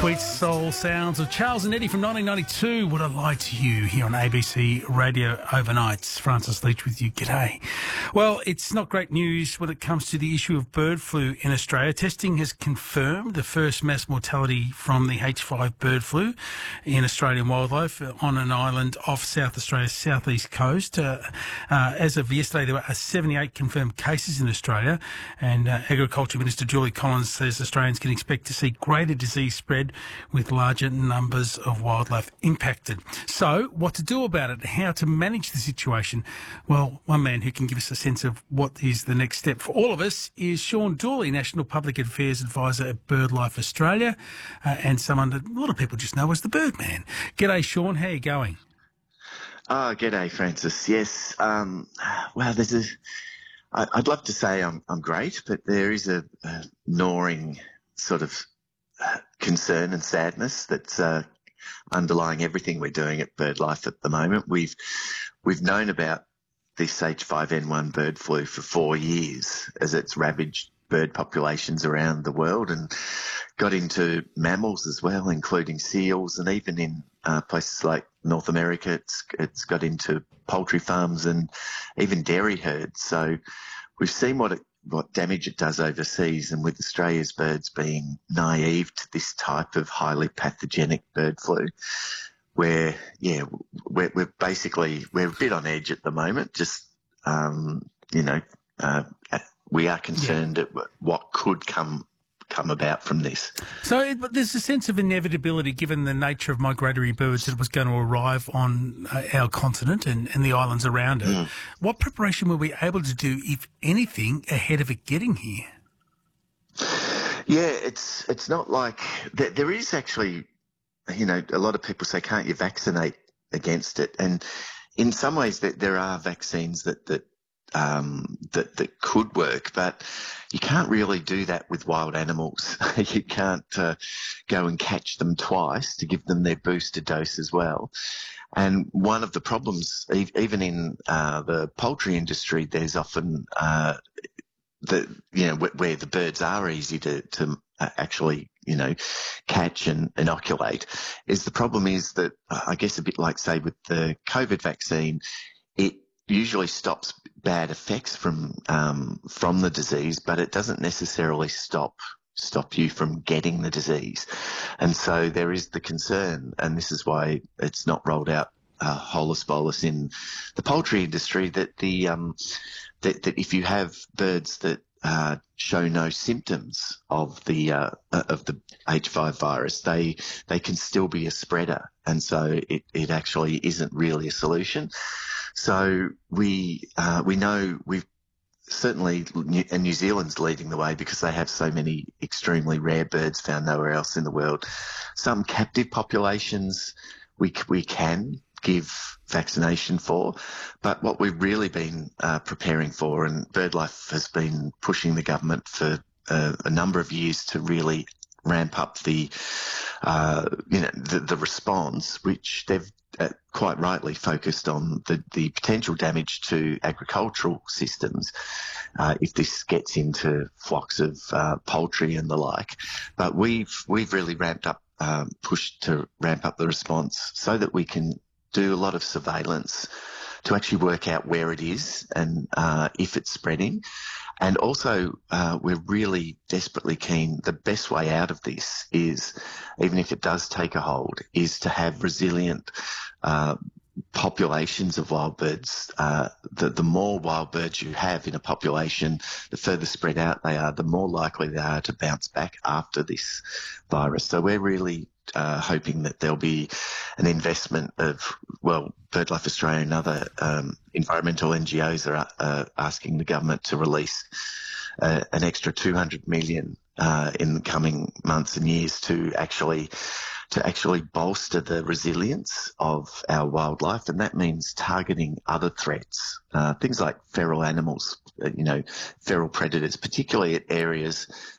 Sweet soul sounds of Charles and Eddie from 1992. Would I lie to you here on ABC Radio Overnights? Francis Leach with you. G'day. Well, it's not great news when it comes to the issue of bird flu in Australia. Testing has confirmed the first mass mortality from the H5 bird flu in Australian wildlife on an island off South Australia's southeast coast. As of yesterday, there were 78 confirmed cases in Australia, and Agriculture Minister Julie Collins says Australians can expect to see greater disease spread with larger numbers of wildlife impacted. So, what to do about it? How to manage the situation? Well, one man who can give us a sense of what is the next step for all of us is Sean Dooley, National Public Affairs Advisor at BirdLife Australia, and someone that a lot of people just know as the Birdman. G'day, Sean. How are you going? Oh, g'day, Francis. Yes. Well, I'd love to say I'm great, but there is a gnawing sort of concern and sadness that's underlying everything we're doing at BirdLife at the moment. We've known about this H5N1 bird flu for 4 years as it's ravaged bird populations around the world and got into mammals as well, including seals, and even in places like North America, it's got into poultry farms and even dairy herds. So we've seen what damage it does overseas, and with Australia's birds being naive to this type of highly pathogenic bird flu, we're a bit on edge at the moment. Just we are concerned at what could come about from this. So but there's a sense of inevitability given the nature of migratory birds that was going to arrive on our continent and the islands around it. What preparation were we able to do, if anything, ahead of it getting here? Yeah, it's not like there is actually, a lot of people say, can't you vaccinate against it? And in some ways there are vaccines that could work, but you can't really do that with wild animals. You can't go and catch them twice to give them their booster dose as well. And one of the problems, even in the poultry industry, there's often where the birds are easy to actually catch and inoculate, is the problem is that I guess a bit like, say, with the COVID vaccine, it usually stops bad effects from the disease, but it doesn't necessarily stop you from getting the disease. And so there is the concern, and this is why it's not rolled out holus bolus in the poultry industry, that that if you have birds that show no symptoms of the H5 virus, they can still be a spreader, and so it actually isn't really a solution. So we know we've certainly, and New Zealand's leading the way because they have so many extremely rare birds found nowhere else in the world. Some captive populations we can give vaccination for, but what we've really been preparing for, and BirdLife has been pushing the government for a number of years to really ramp up the response, which they've quite rightly focused on the potential damage to agricultural systems if this gets into flocks of poultry and the like. But we've really ramped up, pushed to ramp up the response so that we can do a lot of surveillance to actually work out where it is and if it's spreading. And also, we're really desperately keen, the best way out of this is, even if it does take a hold, is to have resilient populations of wild birds. The more wild birds you have in a population, the further spread out they are, the more likely they are to bounce back after this virus. So we're really hoping that there'll be an investment of, BirdLife Australia and other environmental NGOs are asking the government to release an extra $200 million in the coming months and years to actually bolster the resilience of our wildlife, and that means targeting other threats, things like feral animals, feral predators, particularly at areas